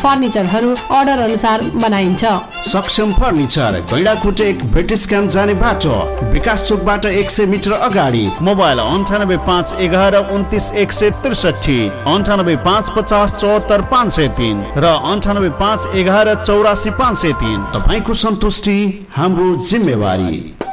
फर्निचरहरू अर्डर अनुसार बनाइन्छ। सक्षम फर्निचर गैंडाकोटे 1 ब्रिटिश क्याम्प जाने बाटो, विकास चोकबाट 100 मिटर अगाडि। मोबाइल 9851 11 29 163, 9850 74 503 र 9851 11 84 503। तपाईको सन्तुष्टि हाम्रो जिम्मेवारी।